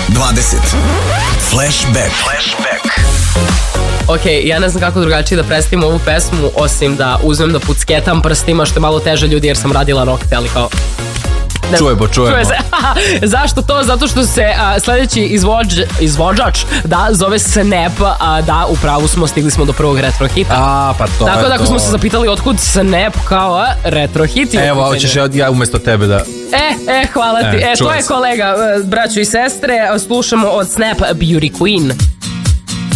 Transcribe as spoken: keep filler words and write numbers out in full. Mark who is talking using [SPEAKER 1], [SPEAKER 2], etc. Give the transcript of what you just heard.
[SPEAKER 1] dvadeset. Flashback. Flashback.
[SPEAKER 2] Ok, ja ne znam kako drugačije da predstavim ovu pesmu, osim da uzmem da pucketam prstima, što je malo teže ljudi jer sam radila nokte, ali kao... Ne,
[SPEAKER 3] čujemo, čujemo.
[SPEAKER 2] Čuje se. Zašto to? Zato što se a, sledeći izvođ, izvođač da, zove Snap, a, da, upravo smo, stigli smo do prvog retro hita.
[SPEAKER 3] A, pa to
[SPEAKER 2] Tako
[SPEAKER 3] je
[SPEAKER 2] da ako
[SPEAKER 3] to.
[SPEAKER 2] smo se zapitali otkud Snap kao a, retro hit.
[SPEAKER 3] Evo, hoćeš ja umesto tebe da...
[SPEAKER 2] E, e, hvala ti.
[SPEAKER 3] E,
[SPEAKER 2] E, to je
[SPEAKER 3] se.
[SPEAKER 2] kolega, braćo i sestre, slušamo od Snap Beauty Queen.